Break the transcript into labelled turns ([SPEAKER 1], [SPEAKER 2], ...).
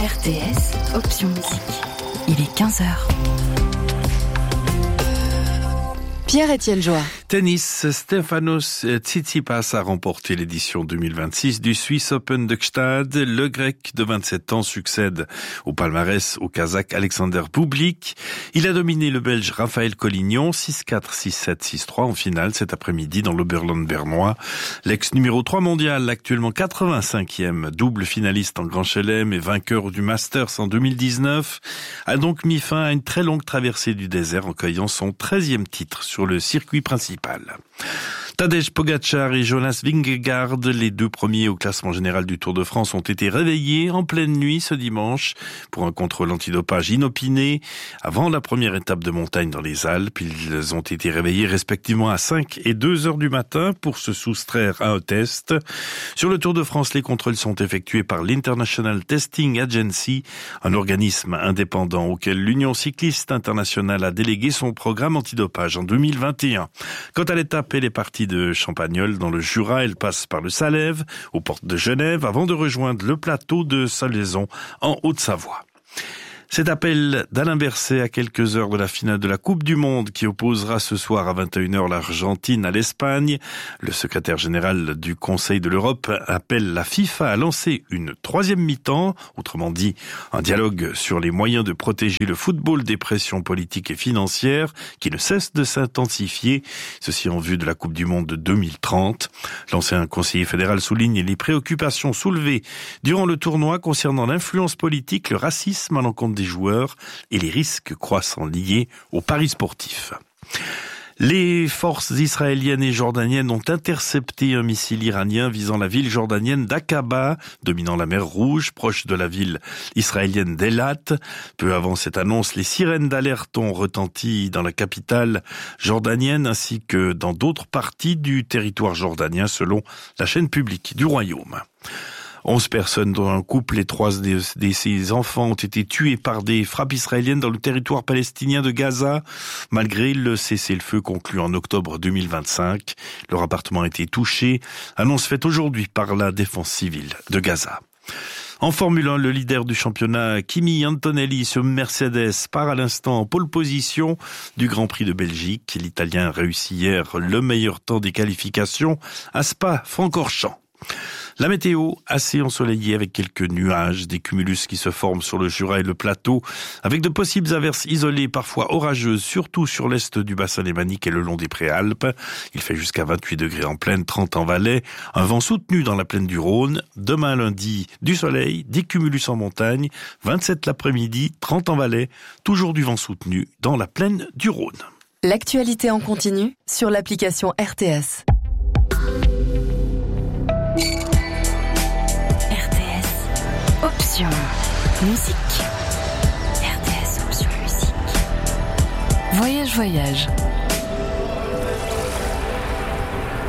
[SPEAKER 1] RTS, option musique. Il est 15h. Pierre-Étienne Joie.
[SPEAKER 2] Tennis, Stefanos Tsitsipas a remporté l'édition 2026 du Swiss Open de Gstad. Le Grec de 27 ans succède au palmarès au Kazakh Alexander Bublik. Il a dominé le Belge Raphaël Collignon 6-4, 6-7, 6-3 en finale cet après-midi dans l'Oberland bernois. L'ex numéro 3 mondial, actuellement 85e, double finaliste en Grand Chelem et vainqueur du Masters en 2019, a donc mis fin à une très longue traversée du désert en cueillant son 13e titre sur le circuit principal. Tadej Pogačar et Jonas Vingegaard, les deux premiers au classement général du Tour de France, ont été réveillés en pleine nuit ce dimanche pour un contrôle antidopage inopiné. Avant la première étape de montagne dans les Alpes, ils ont été réveillés respectivement à 5 et 2 heures du matin pour se soustraire à un test. Sur le Tour de France, les contrôles sont effectués par l'International Testing Agency, un organisme indépendant auquel l'Union cycliste internationale a délégué son programme antidopage en 2021. Quant à l'étape, elle est partie de Champagnole dans le Jura, elle passe par le Salève, aux portes de Genève, avant de rejoindre le plateau de Salaison en Haute-Savoie. Cet appel d'Alain Berset à quelques heures de la finale de la Coupe du Monde qui opposera ce soir à 21h l'Argentine à l'Espagne. Le secrétaire général du Conseil de l'Europe appelle la FIFA à lancer une troisième mi-temps, autrement dit un dialogue sur les moyens de protéger le football des pressions politiques et financières qui ne cessent de s'intensifier, ceci en vue de la Coupe du Monde de 2030. L'ancien conseiller fédéral souligne les préoccupations soulevées durant le tournoi concernant l'influence politique, le racisme à l'encontre des joueurs et les risques croissants liés aux paris sportifs. Les forces israéliennes et jordaniennes ont intercepté un missile iranien visant la ville jordanienne d'Aqaba, dominant la mer Rouge, proche de la ville israélienne d'Elat. Peu avant cette annonce, les sirènes d'alerte ont retenti dans la capitale jordanienne ainsi que dans d'autres parties du territoire jordanien, selon la chaîne publique du royaume. 11 personnes, dont un couple et 3 de ses enfants, ont été tués par des frappes israéliennes dans le territoire palestinien de Gaza, malgré le cessez-le-feu conclu en octobre 2025. Leur appartement a été touché, annonce faite aujourd'hui par la défense civile de Gaza. En Formule 1, le leader du championnat, Kimi Antonelli sur Mercedes, part à l'instant en pole position du Grand Prix de Belgique. L'Italien réussit hier le meilleur temps des qualifications à Spa-Francorchamps. La météo, assez ensoleillée avec quelques nuages, des cumulus qui se forment sur le Jura et le plateau, avec de possibles averses isolées, parfois orageuses, surtout sur l'est du bassin lémanique et le long des Préalpes. Il fait jusqu'à 28 degrés en plaine, 30 en Valais, un vent soutenu dans la plaine du Rhône. Demain lundi, du soleil, des cumulus en montagne, 27 l'après-midi, 30 en Valais, toujours du vent soutenu dans la plaine du Rhône.
[SPEAKER 1] L'actualité en continu sur l'application RTS. Option musique. RTS option musique. Voyage.